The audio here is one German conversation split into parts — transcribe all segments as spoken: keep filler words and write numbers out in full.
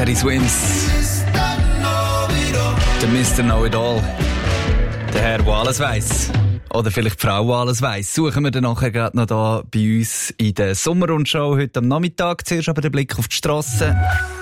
Teddy Swims. Der Mister Know-it-all. Der Herr, der alles weiss. Oder vielleicht die Frau, die alles weiss. Suchen wir dann nachher gerade noch da bei uns in der Sommerrundschau heute am Nachmittag. Zuerst aber den Blick auf die Strasse.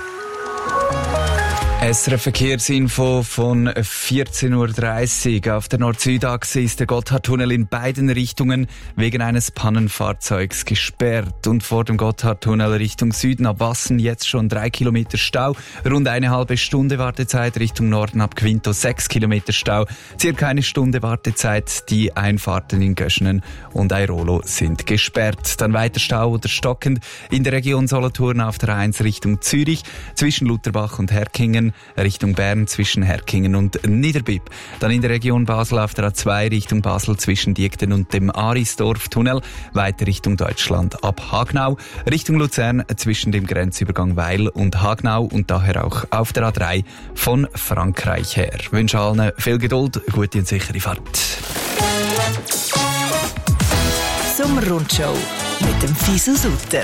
S R F-Verkehrsinfo von vierzehn Uhr dreißig. Auf der Nord-Süd-Achse ist der Gotthardtunnel in beiden Richtungen wegen eines Pannenfahrzeugs gesperrt. Und vor dem Gotthardtunnel Richtung Süden ab Wassen jetzt schon drei Kilometer Stau. Rund eine halbe Stunde Wartezeit Richtung Norden ab Quinto sechs Kilometer Stau. Circa eine Stunde Wartezeit. Die Einfahrten in Göschenen und Airolo sind gesperrt. Dann weiter Stau oder stockend in der Region Solothurn auf der eins Richtung Zürich zwischen Lutherbach und Herkingen. Richtung Bern zwischen Herkingen und Niederbipp. Dann in der Region Basel auf der A zwei Richtung Basel zwischen Diekten und dem Arisdorf-Tunnel. Weiter Richtung Deutschland ab Hagnau. Richtung Luzern zwischen dem Grenzübergang Weil und Hagnau und daher auch auf der A drei von Frankreich her. Ich wünsche allen viel Geduld, gute und sichere Fahrt. Sommerrundschau mit dem Fisu Sutter.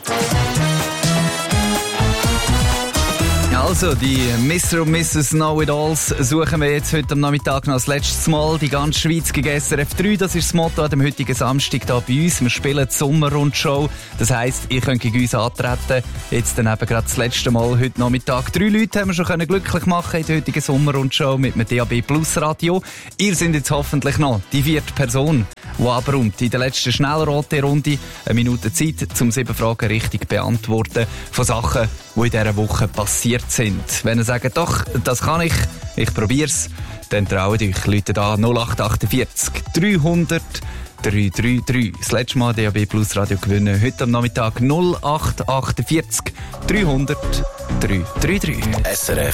Also, die Mister und Misses Know-it-alls suchen wir jetzt heute am Nachmittag noch das letzte Mal. Die ganze Schweiz gegen S R F drei, das ist das Motto an dem heutigen Samstag hier bei uns. Wir spielen die Sommerrundschau. Das heisst, ihr könnt gegen uns antreten. Jetzt dann eben gerade das letzte Mal heute Nachmittag. Drei Leute haben wir schon glücklich machen in der heutigen Sommerrundschau mit einem D A B Plus Radio. Ihr seid jetzt hoffentlich noch die vierte Person, die abräumt. In der letzten Schnellrote-Runde eine Minute Zeit, um sieben Fragen richtig zu beantworten von Sachen, die in dieser Woche passiert sind. Wenn ihr sagt, doch, das kann ich, ich probier's, dann traut euch. Leute an null acht achtundvierzig dreihundert drei drei drei. Das letzte Mal D A B Plus Radio gewinnen. Heute am Nachmittag null acht achtundvierzig dreihundert drei drei drei. S R F